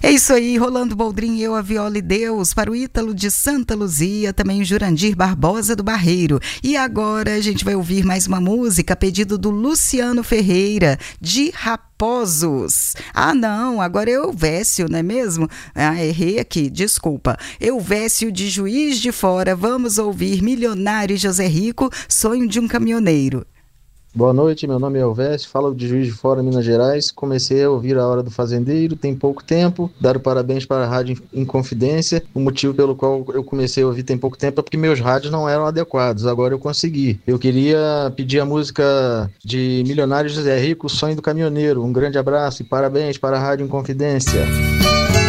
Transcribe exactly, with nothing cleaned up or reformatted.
É isso aí, Rolando Boldrin, Eu, a Viola e Deus, para o Ítalo de Santa Luzia, também o Jurandir Barbosa do Barreiro. E agora a gente vai ouvir mais uma música, pedido do Luciano Ferreira, de Raposos. Ah, não, agora é Elvésio, não é mesmo? Ah, errei aqui, desculpa. Elvésio de Juiz de Fora, vamos ouvir Milionário e José Rico, Sonho de um Caminhoneiro. Boa noite, meu nome é Elvésio, falo de Juiz de Fora, Minas Gerais. Comecei a ouvir A Hora do Fazendeiro, tem pouco tempo. Dar parabéns para a Rádio Inconfidência. O motivo pelo qual eu comecei a ouvir tem pouco tempo é porque meus rádios não eram adequados. Agora eu consegui. Eu queria pedir a música de Milionário José Rico, Sonho do Caminhoneiro. Um grande abraço e parabéns para a Rádio Inconfidência.